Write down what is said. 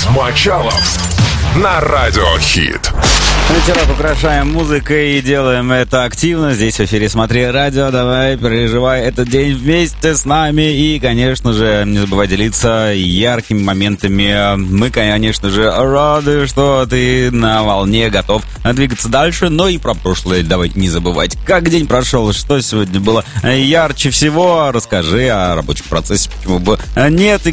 Смачалов на Радио Хит. Вечерок украшаем музыкой и делаем это активно. Здесь в эфире «Смотри радио». Давай, переживай этот день вместе с нами. И, конечно же, не забывай делиться яркими моментами. Мы, конечно же, рады, что ты на волне, готов двигаться дальше. Но и про прошлое давай не забывать. Как день прошел, что сегодня было ярче всего? Расскажи о рабочем процессе, почему бы нет. И,